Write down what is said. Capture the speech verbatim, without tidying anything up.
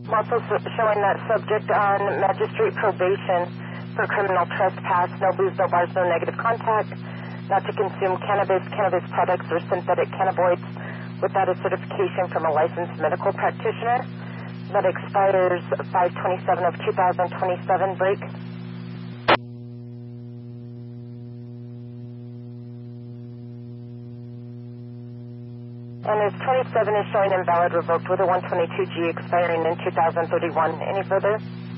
I'm also s- showing that subject on magistrate probation for criminal trespass, no booze, no bars, no negative contact, not to consume cannabis, cannabis products, or synthetic cannabinoids without a certification from a licensed medical practitioner. That expires five twenty-seven of two thousand twenty-seven. Break. And his twenty-seven is showing invalid, revoked with a one twenty-two G expiring in two thousand thirty-one. Any further?